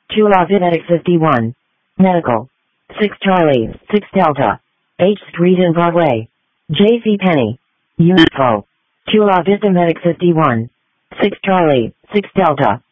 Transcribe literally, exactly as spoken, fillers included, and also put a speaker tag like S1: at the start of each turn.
S1: Chula Videdic fifty-one. Medical. six Charlie, six Delta. H Street and Broadway. J C Penney. Unico. Chula Vista Medic fifty-one. six Charlie, six Delta.